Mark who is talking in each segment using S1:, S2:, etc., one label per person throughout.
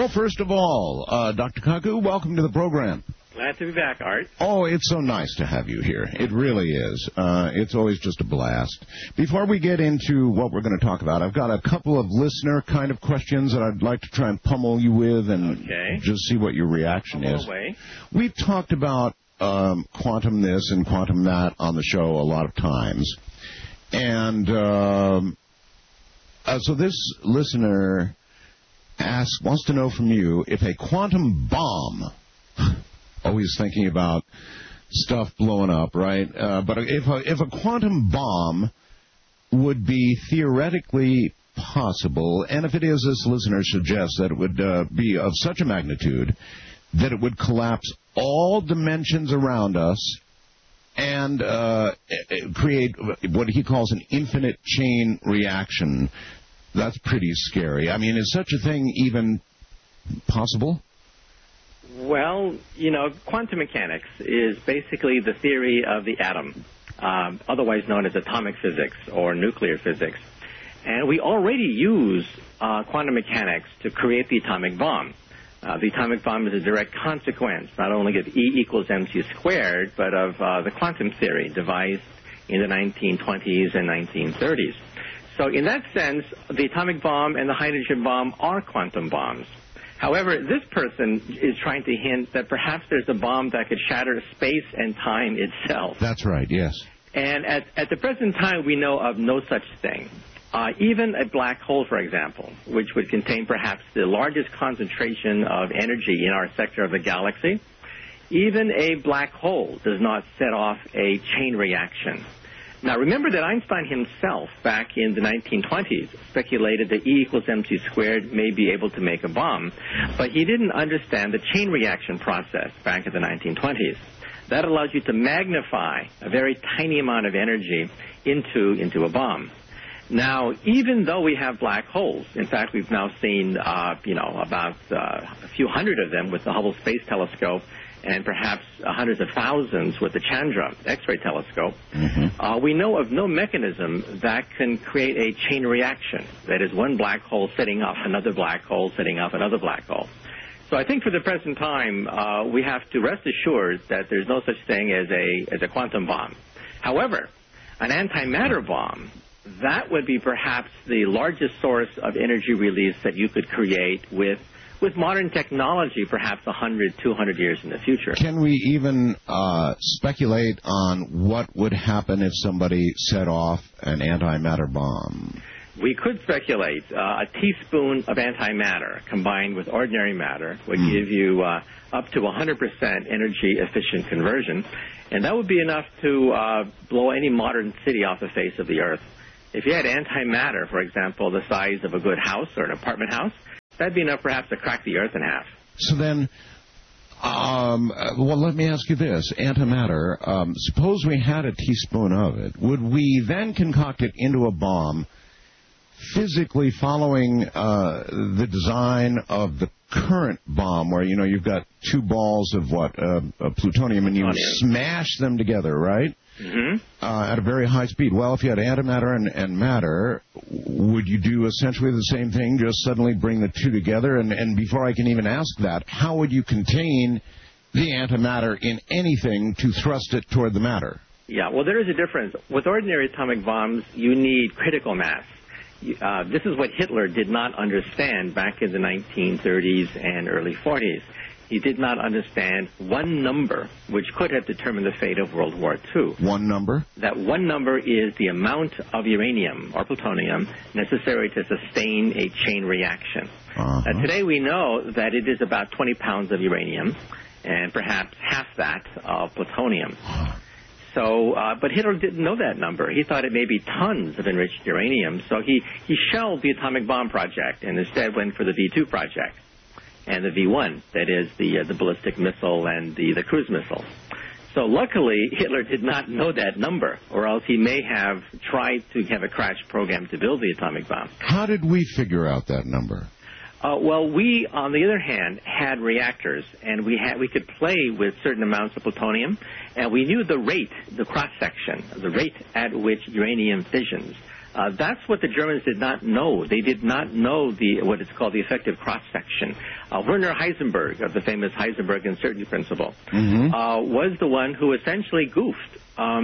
S1: Well, first of all, Dr. Kaku, welcome to the program.
S2: Glad to be back, Art.
S1: Oh, it's so nice to have you here. It really is. It's always just a blast. Before we get into what we're going to talk about, I've got a couple of listener kind of questions that I'd like to try and pummel you with and just see what your reaction is.
S2: Away.
S1: We've talked about quantum this and quantum that on the show a lot of times. And so this listener wants to know from you if a quantum bomb... Always thinking about stuff blowing up, right? But if a quantum bomb would be theoretically possible, and if it is, this listener suggests that it would be of such a magnitude that it would collapse all dimensions around us and create what he calls an infinite chain reaction, that's pretty scary. I mean, is such a thing even possible?
S2: Well, quantum mechanics is basically the theory of the atom, otherwise known as atomic physics or nuclear physics. And we already use quantum mechanics to create the atomic bomb. The atomic bomb is a direct consequence not only of E equals mc squared, but of the quantum theory devised in the 1920s and 1930s. So in that sense, the atomic bomb and the hydrogen bomb are quantum bombs. However, this person is trying to hint that perhaps there's a bomb that could shatter space and time itself.
S1: That's right, yes.
S2: And at the present time, we know of no such thing. Even a black hole, for example, which would contain perhaps the largest concentration of energy in our sector of the galaxy, even a black hole does not set off a chain reaction. Now, remember that Einstein himself, back in the 1920s, speculated that E equals mc squared may be able to make a bomb, but he didn't understand the chain reaction process back in the 1920s. That allows you to magnify a very tiny amount of energy into a bomb. Now, even though we have black holes, in fact, we've now seen, about a few hundred of them with the Hubble Space Telescope, and perhaps hundreds of thousands with the Chandra X-ray telescope, we know of no mechanism that can create a chain reaction. That is, one black hole setting off another black hole, setting off another black hole. So I think for the present time, we have to rest assured that there's no such thing as a quantum bomb. However, an antimatter bomb, that would be perhaps the largest source of energy release that you could create with modern technology, perhaps 100, 200 years in the future.
S1: Can we even speculate on what would happen if somebody set off an antimatter bomb?
S2: We could speculate. A teaspoon of antimatter combined with ordinary matter would give you up to 100% energy-efficient conversion, and that would be enough to blow any modern city off the face of the Earth. If you had antimatter, for example, the size of a good house or an apartment house, that'd be enough perhaps to crack the Earth in half.
S1: So then, well, let me ask you this. Antimatter, suppose we had a teaspoon of it. Would we then concoct it into a bomb physically following the design of the current bomb where, you've got two balls of plutonium, and you smash them together, right? At a very high speed. Well, if you had antimatter and matter, would you do essentially the same thing, just suddenly bring the two together? And before I can even ask that, how would you contain the antimatter in anything to thrust it toward the matter?
S2: Yeah, well, there is a difference. With ordinary atomic bombs, you need critical mass. This is what Hitler did not understand back in the 1930s and early 40s. He did not understand one number, which could have determined the fate of World War II.
S1: One number?
S2: That one number is the amount of uranium or plutonium necessary to sustain a chain reaction. Today we know that it is about 20 pounds of uranium and perhaps half that of plutonium. So, but Hitler didn't know that number. He thought it may be tons of enriched uranium, so he shelved the atomic bomb project and instead went for the V2 project and the V1, that is the ballistic missile and the cruise missiles. So luckily, Hitler did not know that number, or else he may have tried to have a crash program to build the atomic bomb.
S1: How did we figure out that number?
S2: Well, we, on the other hand, had reactors, and we could play with certain amounts of plutonium, and we knew the rate, the cross-section, the rate at which uranium fissions. That's what the Germans did not know. They did not know what is called the effective cross-section. Werner Heisenberg, of the famous Heisenberg uncertainty principle, was the one who essentially goofed.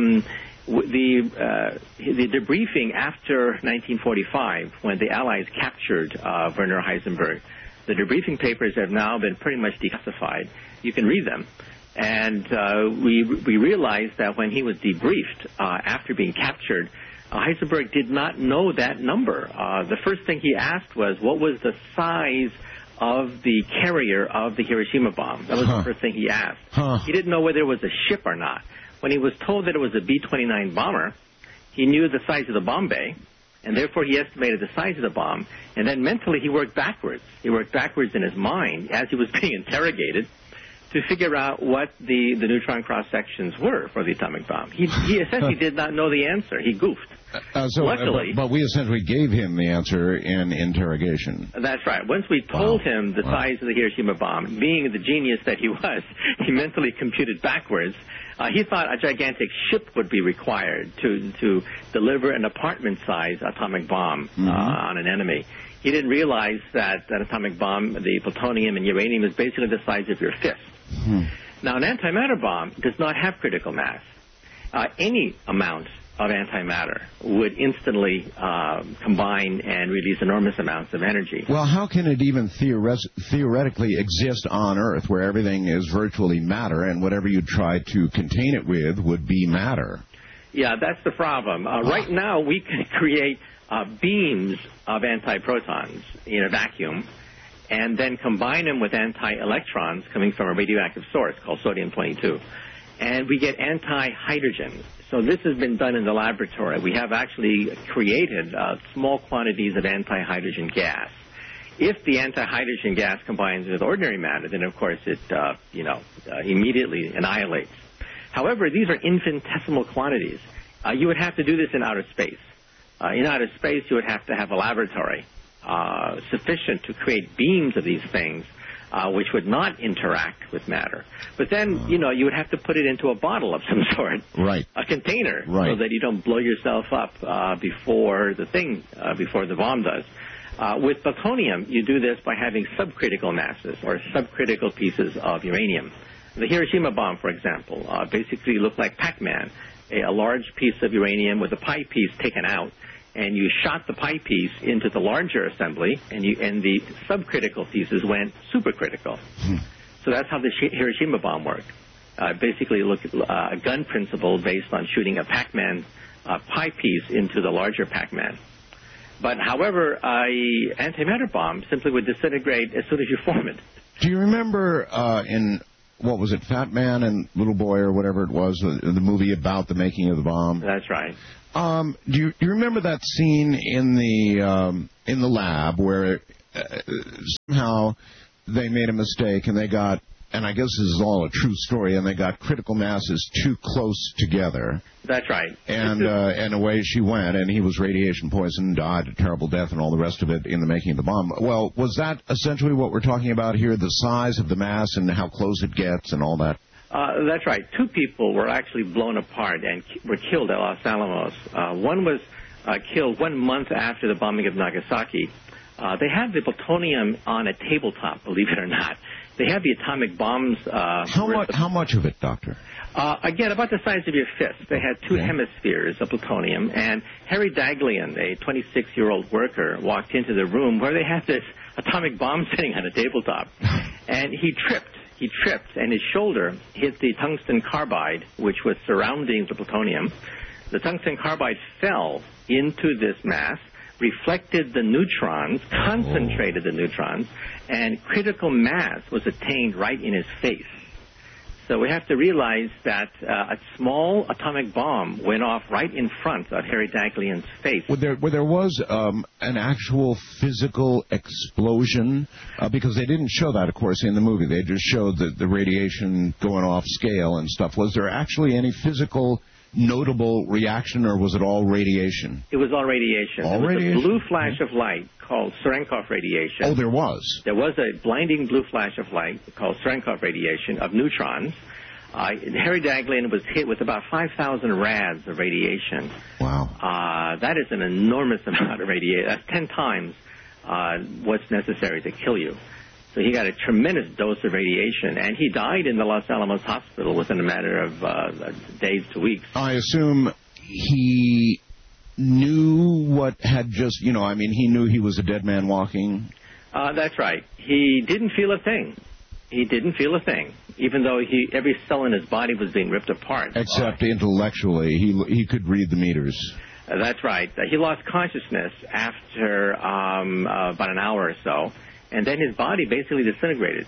S2: The debriefing after 1945, when the Allies captured Werner Heisenberg, the debriefing papers have now been pretty much declassified. You can read them. And we realized that when he was debriefed after being captured, Heisenberg did not know that number. The first thing he asked was, what was the size of the carrier of the Hiroshima bomb? That was the first thing he asked. He didn't know whether it was a ship or not. When he was told that it was a B-29 bomber, he knew the size of the bomb bay, and therefore he estimated the size of the bomb, and then mentally he worked backwards. He worked backwards in his mind as he was being interrogated to figure out what the neutron cross-sections were for the atomic bomb. He essentially did not know the answer. He goofed. Luckily,
S1: but we essentially gave him the answer in interrogation.
S2: That's right. Once we told him the size of the Hiroshima bomb, being the genius that he was, he mentally computed backwards. He thought a gigantic ship would be required to deliver an apartment-sized atomic bomb on an enemy. He didn't realize that an atomic bomb, the plutonium and uranium, is basically the size of your fist. Now, an antimatter bomb does not have critical mass. Any amount of antimatter would instantly combine and release enormous amounts of energy.
S1: Well, how can it even theoretically exist on Earth, where everything is virtually matter, and whatever you try to contain it with would be matter?
S2: Yeah, that's the problem. Right now, we can create beams of antiprotons in a vacuum, and then combine them with anti-electrons coming from a radioactive source called sodium-22. And we get anti-hydrogen. So this has been done in the laboratory. We have actually created small quantities of anti-hydrogen gas. If the anti-hydrogen gas combines with ordinary matter, then of course it immediately annihilates. However, these are infinitesimal quantities. You would have to do this in outer space. In outer space, you would have to have a laboratory sufficient to create beams of these things, which would not interact with matter. But then, you would have to put it into a bottle of some sort, a container, so that you don't blow yourself up before the bomb does. With plutonium, you do this by having subcritical masses or subcritical pieces of uranium. The Hiroshima bomb, for example, basically looked like Pac-Man, a large piece of uranium with a pie piece taken out, and you shot the pie piece into the larger assembly, and the subcritical pieces went supercritical. So that's how the Hiroshima bomb worked. Basically, a gun principle based on shooting a Pac-Man pie piece into the larger Pac-Man. But however, an antimatter bomb simply would disintegrate as soon as you form it.
S1: Do you remember in what was it, Fat Man and Little Boy or whatever it was, the movie about the making of the bomb?
S2: That's right.
S1: Do you remember that scene in the lab where somehow they made a mistake and they got, and I guess this is all a true story, and they got critical masses too close together?
S2: That's right.
S1: And away she went, and he was radiation poisoned, died a terrible death, and all the rest of it in the making of the bomb. Well, was that essentially what we're talking about here, the size of the mass and how close it gets and all that?
S2: That's right. 2 people were actually blown apart and were killed at Los Alamos. One was killed 1 month after the bombing of Nagasaki. They had the plutonium on a tabletop, believe it or not. They had the atomic bombs.
S1: How much of it, Doctor?
S2: Again, about the size of your fist. They had 2 hemispheres of plutonium, and Harry Daghlian, a 26-year-old worker, walked into the room where they had this atomic bomb sitting on a tabletop, and he tripped. And his shoulder hit the tungsten carbide, which was surrounding the plutonium. The tungsten carbide fell into this mass, reflected the neutrons, concentrated the neutrons, and critical mass was attained right in his face. So we have to realize that a small atomic bomb went off right in front of Harry Daghlian's face.
S1: There was an actual physical explosion, because they didn't show that, of course, in the movie. They just showed the radiation going off scale and stuff. Was there actually any physical notable reaction, or was it all radiation?
S2: It was all radiation.
S1: All
S2: there was
S1: radiation?
S2: a blue flash of light called Cherenkov radiation.
S1: Oh, there was?
S2: There was a blinding blue flash of light called Cherenkov radiation of neutrons. Harry Daghlian was hit with about 5,000 rads of radiation.
S1: Wow.
S2: That is an enormous amount of radiation. That's 10 times what's necessary to kill you. So he got a tremendous dose of radiation, and he died in the Los Alamos hospital within a matter of days to weeks.
S1: I assume he knew what had just, he knew he was a dead man walking?
S2: That's right. He didn't feel a thing. He didn't feel a thing, even though every cell in his body was being ripped apart.
S1: Except intellectually, he could read the meters.
S2: That's right. He lost consciousness after about an hour or so, and then his body basically disintegrated.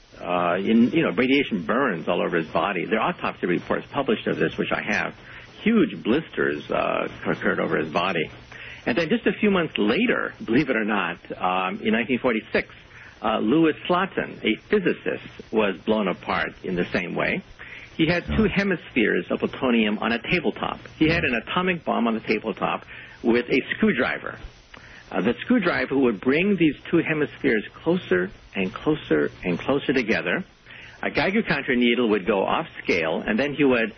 S2: Radiation burns all over his body. There are autopsy reports published of this, which I have. Huge blisters occurred over his body. And then just a few months later, believe it or not, in 1946, Louis Slotin, a physicist, was blown apart in the same way. He had two hemispheres of plutonium on a tabletop. He had an atomic bomb on the tabletop with a screwdriver. The screwdriver would bring these two hemispheres closer and closer and closer together. A Geiger counter needle would go off scale, and then he would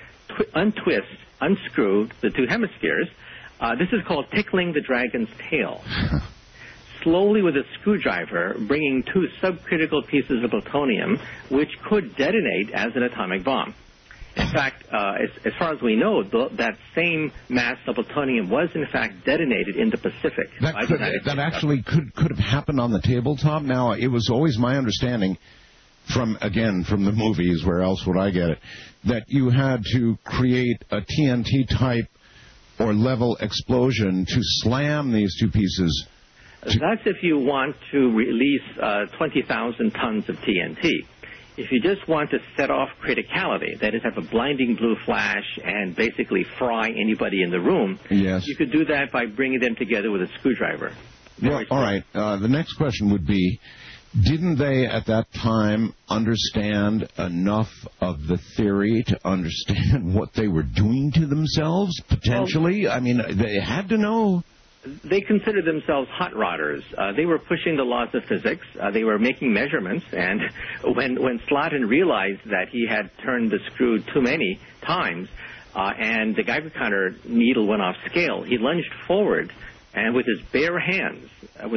S2: unscrew the two hemispheres. This is called tickling the dragon's tail. Slowly with a screwdriver, bringing two subcritical pieces of plutonium, which could detonate as an atomic bomb. In fact, as far as we know, that same mass of plutonium was, in fact, detonated in the Pacific.
S1: That actually could have happened on the tabletop. Now, it was always my understanding, from the movies, where else would I get it, that you had to create a TNT-type or level explosion to slam these two pieces.
S2: That's if you want to release 20,000 tons of TNT. If you just want to set off criticality, that is, have a blinding blue flash and basically fry anybody in the room,
S1: yes,
S2: you could do that by bringing them together with a screwdriver.
S1: Well, all right. The next question would be, didn't they at that time understand enough of the theory to understand what they were doing to themselves, potentially? Well, they had to know.
S2: They considered themselves hot rodders. They were pushing the laws of physics. They were making measurements. And when Slotin realized that he had turned the screw too many times and the Geiger counter needle went off scale, he lunged forward, and with his bare hands,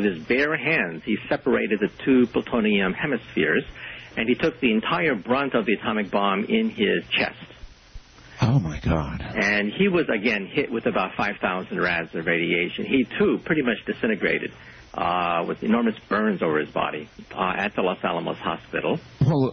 S2: he separated the two plutonium hemispheres, and he took the entire brunt of the atomic bomb in his chest.
S1: Oh, my God.
S2: And he was, again, hit with about 5,000 rads of radiation. He, too, pretty much disintegrated with enormous burns over his body at the Los Alamos Hospital.
S1: Well,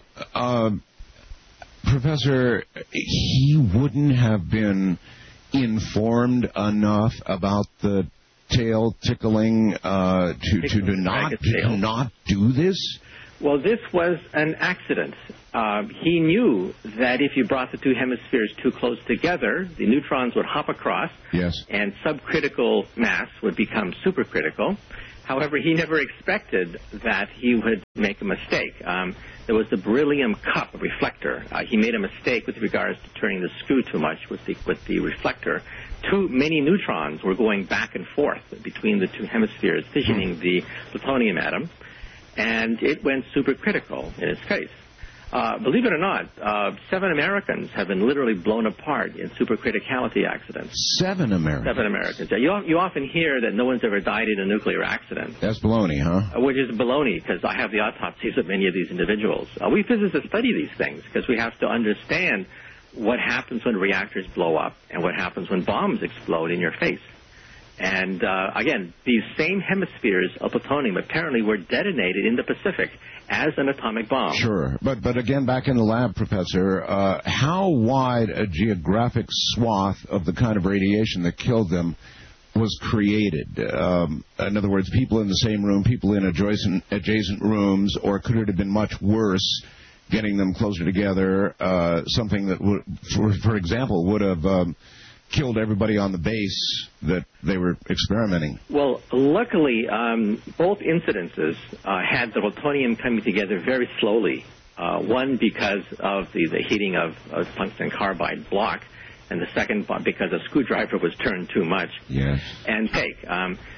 S1: Professor, he wouldn't have been informed enough about the tail tickling to not do this?
S2: Well, this was an accident. He knew that if you brought the two hemispheres too close together, the neutrons would hop across,
S1: yes,
S2: and subcritical mass would become supercritical. However, he never expected that he would make a mistake. There was the beryllium cup reflector. He made a mistake with regards to turning the screw too much with the reflector. Too many neutrons were going back and forth between the two hemispheres, fissioning the plutonium atom, and it went supercritical in its case. Believe it or not, 7 Americans have been literally blown apart in supercriticality accidents.
S1: 7 Americans?
S2: 7 Americans. You often hear that no one's ever died in a nuclear accident.
S1: That's baloney, huh?
S2: Which is baloney, because I have the autopsies of many of these individuals. We physicists study these things because we have to understand what happens when reactors blow up and what happens when bombs explode in your face. And, again, these same hemispheres of plutonium apparently were detonated in the Pacific as an atomic bomb.
S1: Sure. But again, back in the lab, Professor, how wide a geographic swath of the kind of radiation that killed them was created? In other words, people in the same room, people in adjacent rooms, or could it have been much worse, getting them closer together, something that, would, for example, would have killed everybody on the base that they were experimenting?
S2: Well, luckily, both incidences had the plutonium coming together very slowly. One because of the heating of tungsten carbide block, and the second because a screwdriver was turned too much.
S1: Yes.
S2: And take.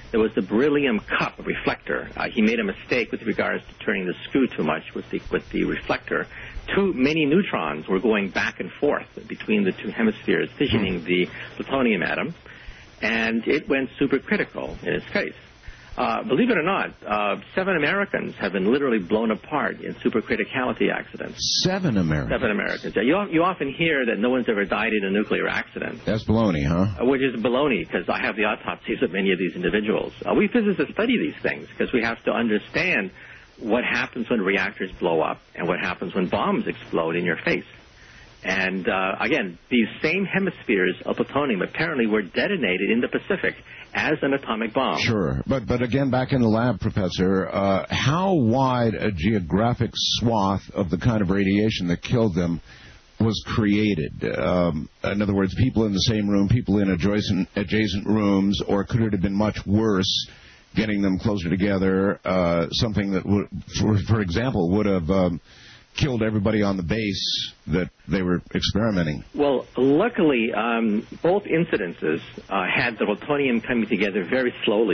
S2: there was the beryllium cup reflector. He made a mistake with regards to turning the screw too much with the reflector. Too many neutrons were going back and forth between the two hemispheres, fissioning the plutonium atom, and it went supercritical in its case. Believe it or not, 7 Americans have been literally blown apart in supercriticality accidents.
S1: 7 Americans?
S2: 7 Americans. You often hear that no one's ever died in a nuclear accident.
S1: That's baloney, huh?
S2: Which is baloney, because I have the autopsies of many of these individuals. We physicists study these things because we have to understand what happens when reactors blow up and what happens when bombs explode in your face. And, again, these same hemispheres of plutonium apparently were detonated in the Pacific as an atomic bomb.
S1: Sure. But again, back in the lab, Professor, how wide a geographic swath of the kind of radiation that killed them was created? In other words, people in the same room, people in adjacent rooms, or could it have been much worse, getting them closer together, something that, would, for example, would have killed everybody on the base that they were experimenting?
S2: Well, luckily, both incidences had the plutonium coming together very slowly.